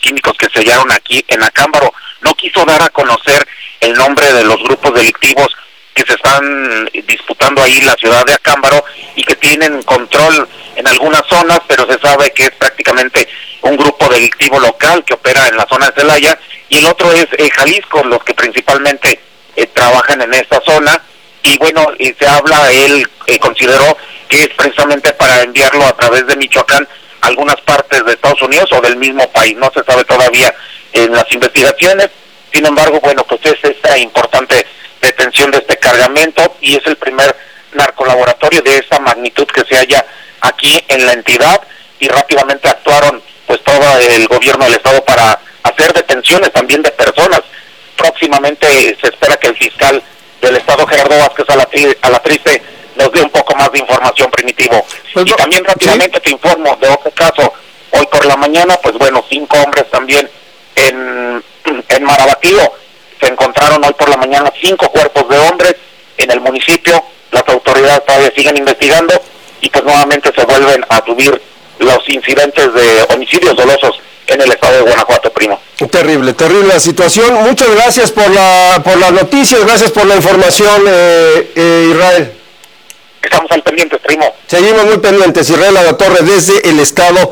químicos que se hallaron aquí en Acámbaro. No quiso dar a conocer el nombre de los grupos delictivos que se están disputando ahí la ciudad de Acámbaro y que tienen control en algunas zonas, pero se sabe que es prácticamente un grupo delictivo local que opera en la zona de Celaya, y el otro es Jalisco, los que principalmente trabajan en esta zona. Y bueno, se habla, él consideró que es precisamente para enviarlo a través de Michoacán a algunas partes de Estados Unidos o del mismo país. No se sabe todavía en las investigaciones. Sin embargo, bueno, pues es esta importante detención de este cargamento, y es el primer narcolaboratorio de esta magnitud que se halla aquí en la entidad, y rápidamente actuaron pues todo el gobierno del estado para hacer detenciones también de personas. Próximamente se espera que el fiscal del estado, Gerardo Vázquez Alatriste, nos dé un poco más de información, Primitivo. Pues y también rápidamente te informo de otro caso. Hoy por la mañana, pues bueno, 5 hombres también en Marabatío. Se encontraron hoy por la mañana 5 cuerpos de hombres en el municipio. Las autoridades todavía siguen investigando y pues nuevamente se vuelven a subir los incidentes de homicidios dolosos en el estado de Guanajuato, primo. Terrible, terrible la situación. Muchas gracias por las noticias, gracias por la información, Israel. Estamos al pendiente, primo. Seguimos muy pendientes. Israel Lavatorre, desde el estado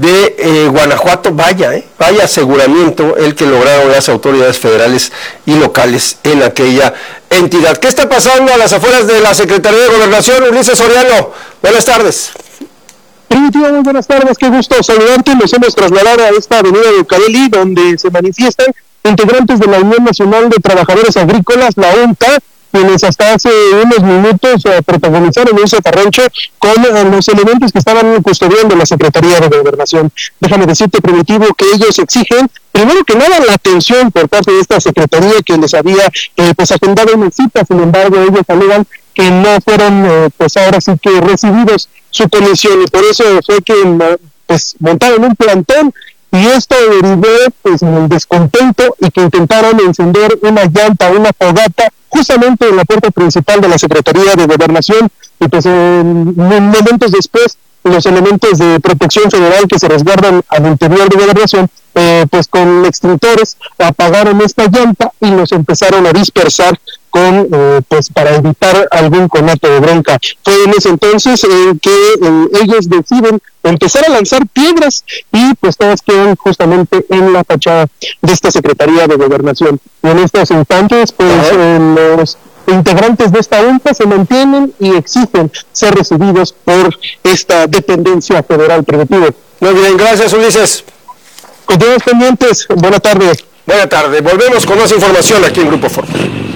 de Guanajuato. Vaya aseguramiento el que lograron las autoridades federales y locales en aquella entidad. ¿Qué está pasando a las afueras de la Secretaría de Gobernación? Ulises Soriano, buenas tardes. Primitivo, muy buenas tardes, qué gusto saludarte. Nos hemos trasladado a esta avenida de Ucayali, donde se manifiestan integrantes de la Unión Nacional de Trabajadores Agrícolas, la UNTA, quienes hasta hace unos minutos protagonizaron un zafarrancho con los elementos que estaban custodiando la Secretaría de Gobernación. Déjame decirte, Primitivo, que ellos exigen, primero que nada, la atención por parte de esta Secretaría que les había pues agendado una cita. Sin embargo, ellos alegan que no fueron pues ahora sí que recibidos su comisión, y por eso fue que pues montaron un plantón, y esto derivó pues en el descontento y que intentaron encender una llanta, una fogata, justamente en la puerta principal de la Secretaría de Gobernación, y pues momentos después los elementos de protección federal que se resguardan al interior de Gobernación pues con extintores apagaron esta llanta y los empezaron a dispersar con pues para evitar algún conato de bronca. Fue en ese entonces que ellos deciden empezar a lanzar piedras, y pues todas quedan justamente en la fachada de esta Secretaría de Gobernación. Y en estos instantes pues los integrantes de esta UNTA se mantienen y exigen ser recibidos por esta dependencia federal preventiva. Muy bien, gracias, Ulises. Continuamos pendientes. Buena tarde. Buena tarde. Volvemos con más información aquí en Grupo Fórmula.